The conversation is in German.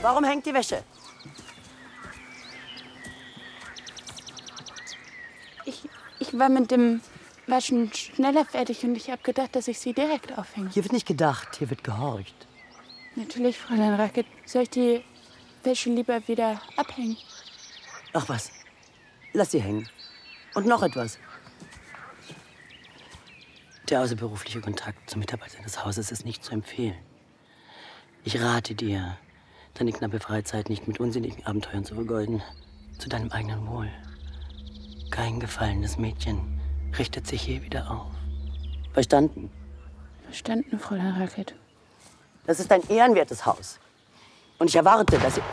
Warum hängt die Wäsche? Ich war mit dem Waschen schneller fertig und ich habe gedacht, dass ich sie direkt aufhänge. Hier wird nicht gedacht, hier wird gehorcht. Natürlich, Fräulein Racket. Soll ich die Wäsche lieber wieder abhängen? Ach was, lass sie hängen. Und noch etwas. Der außerberufliche Kontakt zu Mitarbeitern des Hauses ist nicht zu empfehlen. Ich rate dir, deine knappe Freizeit nicht mit unsinnigen Abenteuern zu vergeuden. Zu deinem eigenen Wohl. Kein gefallenes Mädchen richtet sich je wieder auf. Verstanden? Verstanden, Fräulein Racket. Das ist ein ehrenwertes Haus. Und ich erwarte, dass ihr...